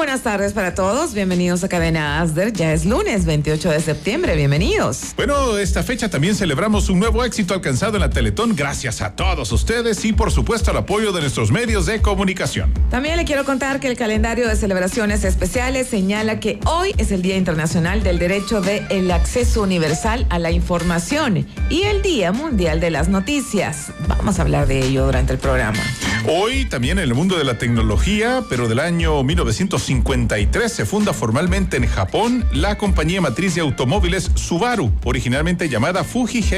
buenas tardes para todos. Bienvenidos a Cadena Asder. Ya es lunes 28 de septiembre. Bienvenidos. Bueno, esta fecha también celebramos un nuevo éxito alcanzado en la Teletón gracias a todos ustedes y por supuesto al apoyo de nuestros medios de comunicación. También le quiero contar que el calendario de celebraciones especiales señala que hoy es el Día Internacional del Derecho del Acceso Universal a la Información y el Día Mundial de las Noticias. Vamos a hablar de ello durante el programa. Hoy también en el mundo de la tecnología, pero del año 1953 se funda formalmente en Japón la compañía matriz de automóviles Subaru, originalmente llamada Fuji